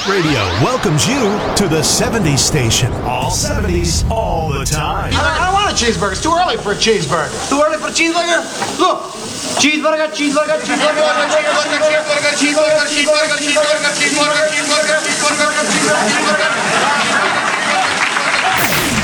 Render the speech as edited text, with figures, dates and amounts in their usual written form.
Radio welcomes you to the 70s station. All 70s, all the time. I don't want a cheeseburger. It's too early for a cheeseburger. Too early for a cheeseburger? Look. Cheeseburger, cheeseburger, cheeseburger, cheeseburger, cheeseburger, cheeseburger, cheeseburger, cheeseburger, cheeseburger, cheeseburger.